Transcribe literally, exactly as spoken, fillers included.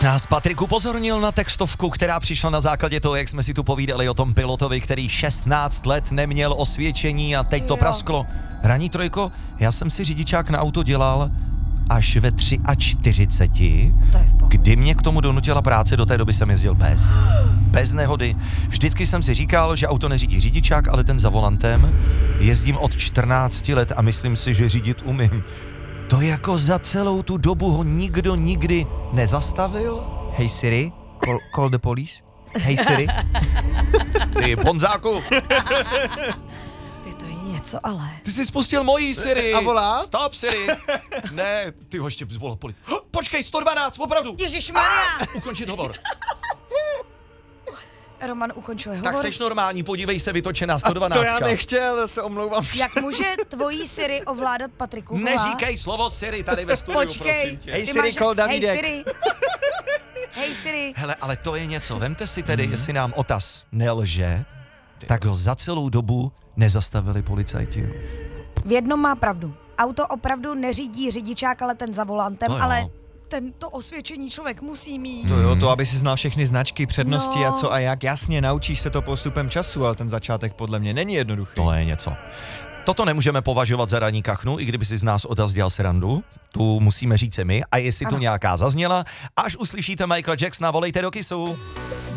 nás Patrik upozornil na textovku, která přišla na základě toho, jak jsme si tu povídali o tom pilotovi, který šestnáct let neměl osvědčení a teď to Jo. prasklo. Raní trojko, já jsem si řidičák na auto dělal až ve čtyřiceti tři, To je v pohodě. kdy mě k tomu donutila práce, do té doby jsem jezdil bez. Bez nehody. Vždycky jsem si říkal, že auto neřídí řidičák, ale ten za volantem. Jezdím od čtrnácti let a myslím si, že řídit umím. To jako za celou tu dobu ho nikdo nikdy nezastavil? Hej Siri, call, call the police. Hej Siri. Ty, Ponzáku, Ty, to je něco ale. ty jsi spustil mojí Siri. A volá? Stop Siri. Ne, ty ho ještě zvolal poli. Počkej, sto dvanáct, opravdu. Ježišmarja! Ukončit hovor. Roman ukončuje Tak hovor. seš normální, podívej se, vytočená sto To dvanáct. já nechtěl, se omlouvám. Jak může tvojí Siri ovládat Patriku hlas? Neříkej slovo Siri tady ve studiu, Počkej. prosím tě. Hej, Ty Siri, máš- call Hej Davidek. Siri. Hej Siri. Hele, ale to je něco. Vemte si tedy, mm. jestli nám Otas nelže, tak ho za celou dobu nezastavili policajti. V jednom má pravdu. Auto opravdu neřídí řidičák, ale ten za volantem, To jo. ale tento osvědčení člověk musí mít. To jo, to aby si znal všechny značky, přednosti No. a co a jak. Jasně, naučíš se to postupem času, ale ten začátek podle mě není jednoduchý. To je něco. Toto nemůžeme považovat za ranní kachnu, i kdyby si z nás Otas dělal srandu. Tu musíme říct my. A jestli tu Ano. nějaká zazněla, až uslyšíte Michaela Jacksona, volejte do Kissu.